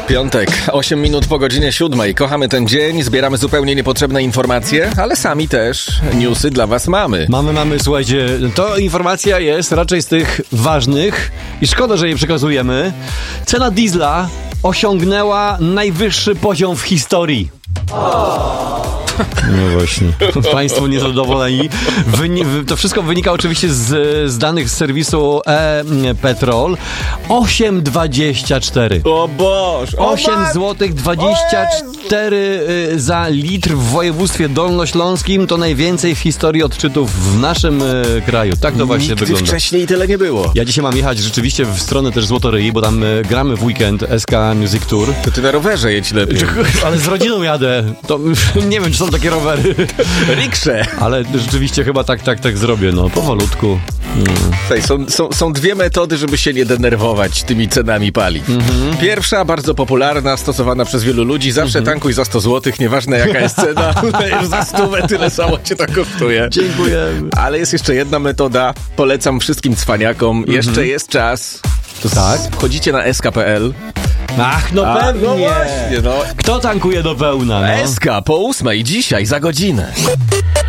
Piątek, 8 minut po godzinie 7. Kochamy ten dzień, zbieramy zupełnie niepotrzebne informacje, ale sami też newsy dla was mamy. Mamy, słuchajcie, to informacja jest raczej z tych ważnych i szkoda, że je przekazujemy. Cena diesla osiągnęła najwyższy poziom w historii. No właśnie. Państwo niezadowoleni. To wszystko wynika oczywiście z danych z serwisu e-Petrol. 8,24. O Boże! 8 zł 24 za litr w województwie dolnośląskim to najwięcej w historii odczytów w naszym kraju. Tak to właśnie Nigdy wygląda. wcześniej tyle nie było. Ja dzisiaj mam jechać rzeczywiście w stronę też Złotoryi, bo tam gramy w weekend SK Music Tour. To ty na rowerze jedź lepiej. Ale z rodziną jadę. To nie wiem, czy są takie rowery. Riksze! Ale rzeczywiście chyba tak zrobię, no powolutku. Słuchaj, są dwie metody, żeby się nie denerwować tymi cenami paliw. Pierwsza, bardzo popularna, stosowana przez wielu ludzi. Zawsze tankuj za 100 zł, nieważne jaka jest cena. Za 100 tyle samo cię to kosztuje. Dziękuję. Ale jest jeszcze jedna metoda. Polecam wszystkim cwaniakom. Jeszcze jest czas. Tak? Wchodzicie na sk.pl. Ach, no pewnie. No właśnie, no. Kto tankuje do pełna, no? SK po 8 dzisiaj za godzinę.